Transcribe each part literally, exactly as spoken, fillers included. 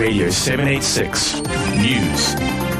Radio seven eighty-six News.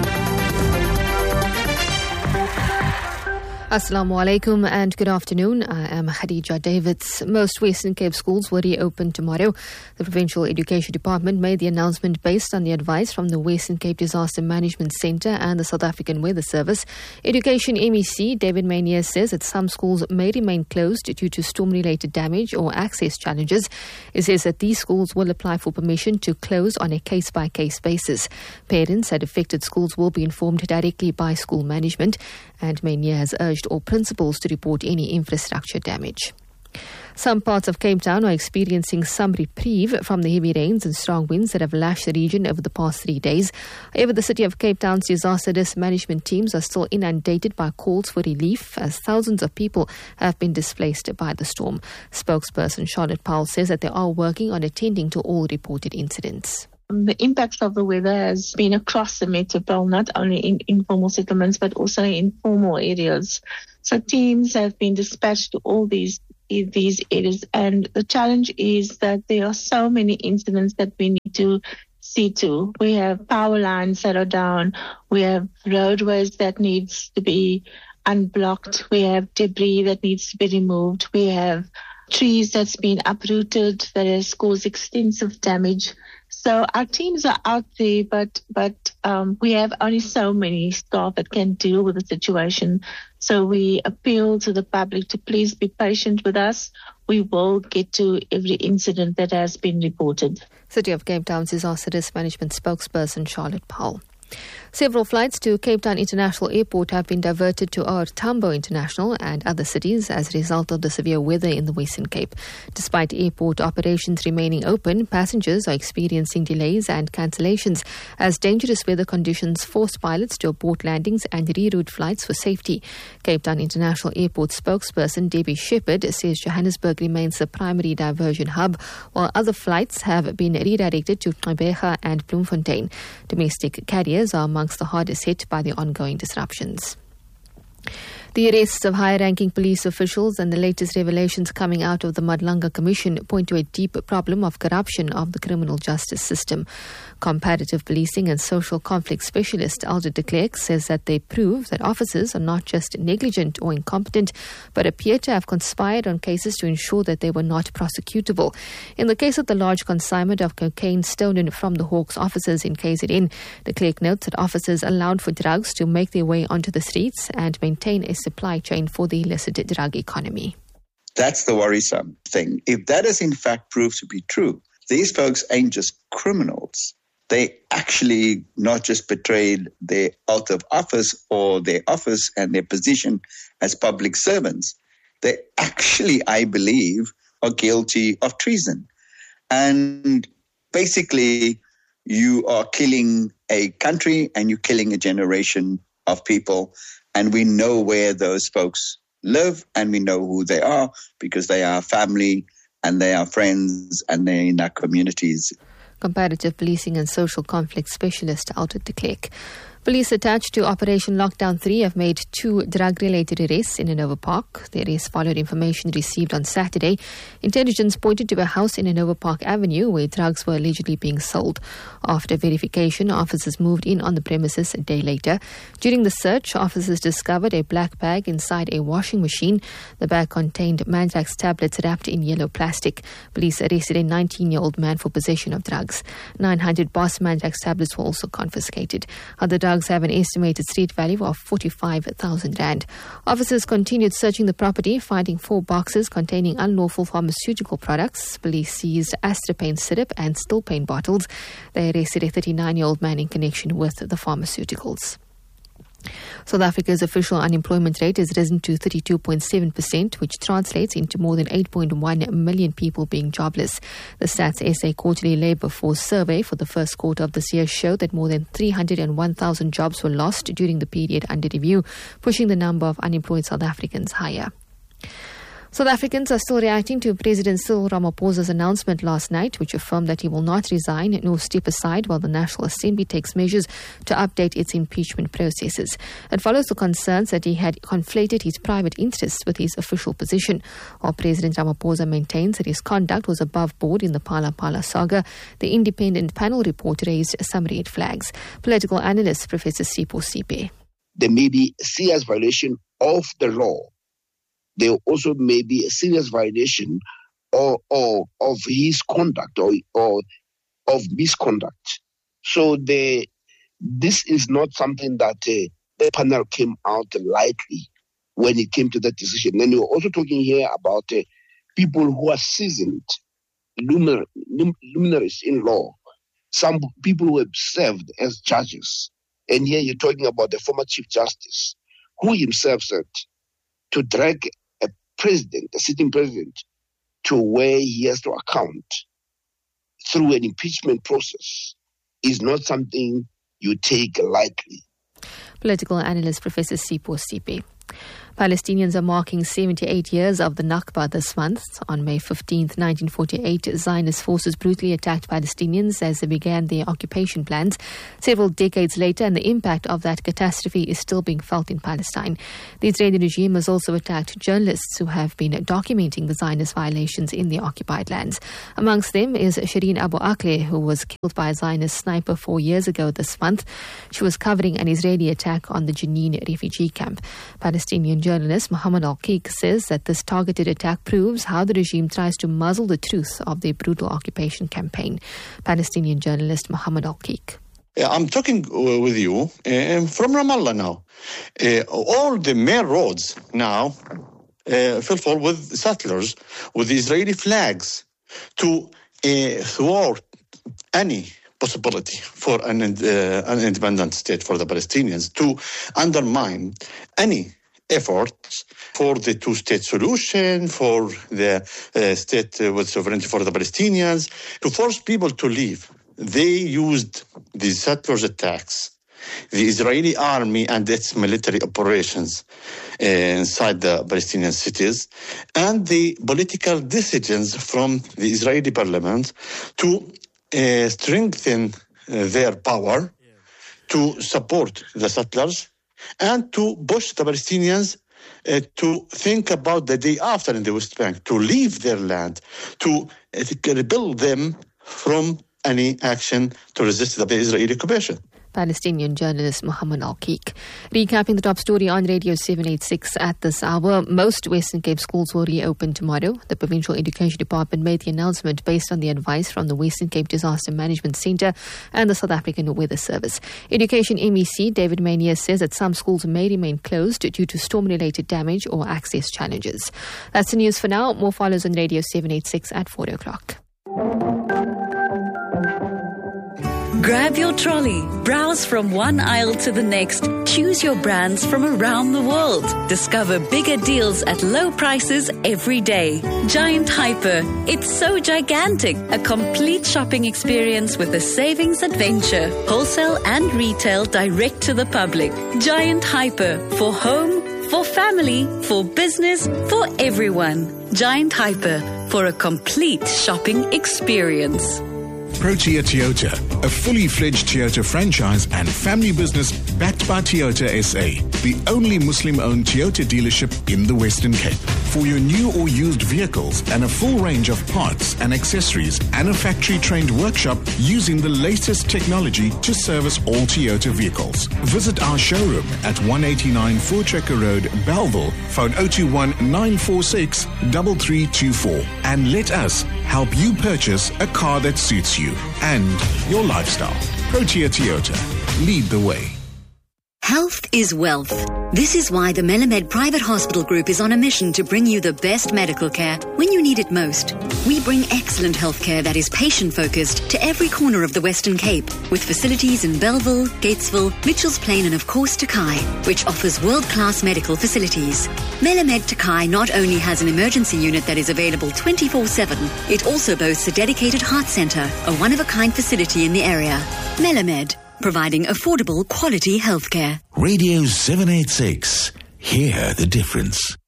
Assalamu alaikum and good afternoon. I am Khadija Davids. Most Western Cape schools will reopen tomorrow. The Provincial Education Department made the announcement based on the advice from the Western Cape Disaster Management Centre and the South African Weather Service. Education M E C David Maynier says that some schools may remain closed due to storm-related damage or access challenges. He says that these schools will apply for permission to close on a case-by-case basis. Parents at affected schools will be informed directly by school management, and Maynier has urged all principals to report any infrastructure damage. Some parts of Cape Town are experiencing some reprieve from the heavy rains and strong winds that have lashed the region over the past three days. However, the City of Cape Town's disaster risk management teams are still inundated by calls for relief as thousands of people have been displaced by the storm. Spokesperson Charlotte Powell says that they are working on attending to all reported incidents. The impact of the weather has been across the metropole, not only in informal settlements, but also in formal areas. So teams have been dispatched to all these these areas. And the challenge is that there are so many incidents that we need to see to. We have power lines that are down. We have roadways that needs to be unblocked. We have debris that needs to be removed. We have trees that's been uprooted that has caused extensive damage. So our teams are out there, but but um, we have only so many staff that can deal with the situation. So we appeal to the public to please be patient with us. We will get to every incident that has been reported. City of Cape Town's disaster risk management spokesperson Charlotte Powell. Several flights to Cape Town International Airport have been diverted to OR Tambo International and other cities as a result of the severe weather in the Western Cape. Despite airport operations remaining open, passengers are experiencing delays and cancellations as dangerous weather conditions force pilots to abort landings and reroute flights for safety. Cape Town International Airport spokesperson Debbie Shepherd says Johannesburg remains the primary diversion hub, while other flights have been redirected to Gqeberha and Bloemfontein. Domestic carriers are amongst the hardest hit by the ongoing disruptions. The arrests of high-ranking police officials and the latest revelations coming out of the Madlanga Commission point to a deep problem of corruption of the criminal justice system. Comparative policing and social conflict specialist Alder de Klerk says that they prove that officers are not just negligent or incompetent, but appear to have conspired on cases to ensure that they were not prosecutable. In the case of the large consignment of cocaine stolen from the Hawks officers in K Z N, de Klerk notes that officers allowed for drugs to make their way onto the streets and maintain a supply chain for the illicit drug economy. That's the worrisome thing. If that is in fact proved to be true, these folks ain't just criminals. They actually not just betrayed their oath of office or their office and their position as public servants. They actually, I believe, are guilty of treason. And basically, you are killing a country and you're killing a generation of people. And we know where those folks live and we know who they are because they are family and they are friends and they're in our communities. Comparative policing and social conflict specialist Alder de Klerk. Police attached to Operation Lockdown three have made two drug-related arrests in Hanover Park. The arrests followed information received on Saturday. Intelligence pointed to a house in Hanover Park Avenue where drugs were allegedly being sold. After verification, officers moved in on the premises a day later. During the search, officers discovered a black bag inside a washing machine. The bag contained Mandrax tablets wrapped in yellow plastic. Police arrested a nineteen-year-old man for possession of drugs. nine hundred Boss Mandrax tablets were also confiscated. Other drugs have an estimated street value of forty-five thousand rand. Officers continued searching the property, finding four boxes containing unlawful pharmaceutical products. Police seized Astropane syrup and still paint bottles. They arrested a thirty-nine-year-old man in connection with the pharmaceuticals. South Africa's official unemployment rate has risen to thirty-two point seven percent, which translates into more than eight point one million people being jobless. The Stats S A Quarterly Labour Force Survey for the first quarter of this year showed that more than three hundred one thousand jobs were lost during the period under review, pushing the number of unemployed South Africans higher. South Africans are still reacting to President Cyril Ramaphosa's announcement last night, which affirmed that he will not resign nor step aside while the National Assembly takes measures to update its impeachment processes. It follows the concerns that he had conflated his private interests with his official position. While President Ramaphosa maintains that his conduct was above board in the Phala Phala saga, the independent panel report raised some red flags. Political analyst Professor Sipho Sipe. There may be a serious violation of the law. There also may be a serious violation or, or of his conduct or, or of misconduct. So the, this is not something that uh, the panel came out lightly when it came to that decision. And we're also talking here about uh, people who are seasoned, lumin- lum- luminaries in law, some people who have served as judges. And here you're talking about the former Chief Justice, who himself said to drag a president, a sitting president, to where he has to account through an impeachment process is not something you take lightly. Political analyst Professor Sipho Sipe. Palestinians are marking seventy-eight years of the Nakba this month. On May fifteenth, nineteen forty-eight, Zionist forces brutally attacked Palestinians as they began their occupation plans. Several decades later, and the impact of that catastrophe is still being felt in Palestine. The Israeli regime has also attacked journalists who have been documenting the Zionist violations in the occupied lands. Amongst them is Shireen Abu Akleh, who was killed by a Zionist sniper four years ago this month. She was covering an Israeli attack on the Jenin refugee camp. Palestinian journalist Mohammed Al-Qiq says that this targeted attack proves how the regime tries to muzzle the truth of their brutal occupation campaign. Palestinian journalist Mohammed Al-Qiq. Uh, I'm talking uh, with you uh, from Ramallah now. Uh, all the main roads now uh, fill full with settlers with Israeli flags to uh, thwart any possibility for an, uh, an independent state for the Palestinians, to undermine any efforts for the two-state solution, for the uh, state uh, with sovereignty for the Palestinians, to force people to leave. They used the settlers' attacks, the Israeli army and its military operations uh, inside the Palestinian cities, and the political decisions from the Israeli parliament to uh, strengthen uh, their power, to support the settlers, and to push the Palestinians uh, to think about the day after in the West Bank, to leave their land, to uh, rebuild them from any action to resist the Israeli occupation. Palestinian journalist Mohammed Al-Qiq. Recapping the top story on Radio seven eighty-six at this hour. Most Western Cape schools will reopen tomorrow. The Provincial Education Department made the announcement based on the advice from the Western Cape Disaster Management Centre and the South African Weather Service. Education M E C David Maynier says that some schools may remain closed due to storm-related damage or access challenges. That's the news for now. More follows on Radio seven eighty-six at four o'clock. Grab your trolley, browse from one aisle to the next, choose your brands from around the world. Discover bigger deals at low prices every day. Giant Hyper, it's so gigantic. A complete shopping experience with a savings adventure. Wholesale and retail direct to the public. Giant Hyper, for home, for family, for business, for everyone. Giant Hyper, for a complete shopping experience. Protea Toyota, a fully fledged Toyota franchise and family business backed by Toyota S A, the only Muslim-owned Toyota dealership in the Western Cape. For your new or used vehicles and a full range of parts and accessories and a factory-trained workshop using the latest technology to service all Toyota vehicles. Visit our showroom at one eighty-nine Voortrekker Road, Bellville, phone zero two one nine four six three three two four, and let us help you purchase a car that suits you and your lifestyle. Protea Toyota. Lead the way. Health is wealth. This is why the Melamed Private Hospital Group is on a mission to bring you the best medical care when you need it most. We bring excellent healthcare that is patient-focused to every corner of the Western Cape, with facilities in Bellville, Gatesville, Mitchells Plain and of course Takai, which offers world-class medical facilities. Melamed Takai not only has an emergency unit that is available twenty-four seven, it also boasts a dedicated heart centre, a one-of-a-kind facility in the area. Melamed, providing affordable, quality healthcare. Radio seven eighty-six. Hear the difference.